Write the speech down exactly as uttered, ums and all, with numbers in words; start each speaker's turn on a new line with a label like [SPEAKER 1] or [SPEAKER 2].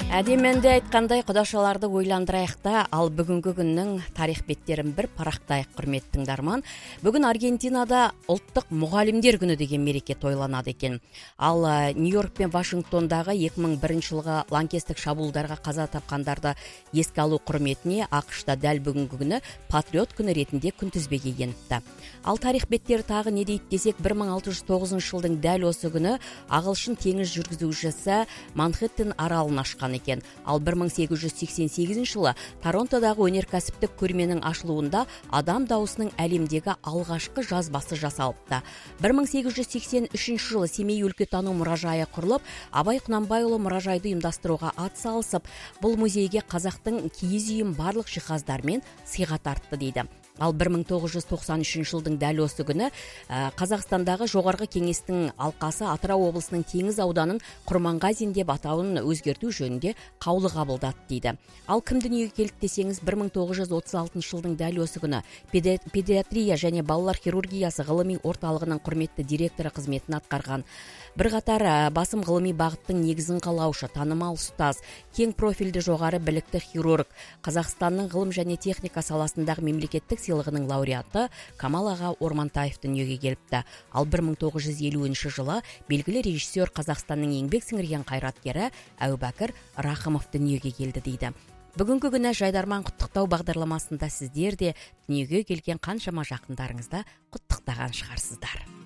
[SPEAKER 1] Әдеменде айткандай кудашаларды ойландырайык да, ал бүгүнкү күндүн тарих беттерин бир парактайык, құрметті тыңдарман. Бүгүн Аргентинада улуттук мугалимдер күнү деген мереке тойланат экен. Ал Нью-Йорк менен Вашингтондагы эки миң биринчи жылгы лаңкестик шабуулдарга каза тапкандарды эске алуу курметине АКШта дал бүгүнкү күнү патриот күнү ретинде күнтүзбеге енипти. Ал тарих беттери тагы не дейт десек, бир миң алты жүз тогузунчу жылдын дал осы күнү Агылшын теңиз жүргүзүүчүсү Манхэттен аралын ашкан экен. Ал бир миң сегиз жүз сексен сегизинчи жылы Торонтодагы өнеркәсиптик көрменин ачылуунда адам даусунун әлемдеги алгачкы жазбасы жасалыпты. бир миң сегиз жүз сексен үчүнчү жылы Семей өлкө таануу муражайы курулуп, Абай Кунанбай уулу муражайды уюмдастырууга ат салысып, бул музейге казактын кийиз үйүн барлык жыхаздар менен сыйга тартты дейди. Ал бир миң тогуз жүз токсон үчүнчү жылдын дал осы күнү Казакстандагы жогорку кеңештин алкасы Атырау облусунун Теңиз ауданын Курмангазин деп атауын өзгөртүү жөнүндө кабыл кабылдат дейди. Ал ким дүнүйөгө келди десеңиз, бир миң тогуз жүз отуз алтынчы жылдын дал осы күнү педиатрия жана балалар хирургиясы гылымий орталыгынын курметтүү директору кызметін аткарган. Бир катар басым гылымий багыттын негизин калаушы, таанымал устаз, кең профилдүү жогору биликтүү хирург, Казакстандын гылым жана техника саласындагы мемлекеттик сыйлыгынын лауреаты Камал ага Ормантаев дүнүйөгө келипти. Ал бир миң тогуз жүз элүүнчү жылы белгилүү режиссер, Казакстандын эңбек сиңирген кайраткери Абубакыр Рахымов дүнүйөгө келди дейди. Бүгүнкү күнү Жайдарман куттуктоо багдарламасында сиздер де дүнүйөгө келген канчама жакындарыңызды куттуктаган шығарсыздар.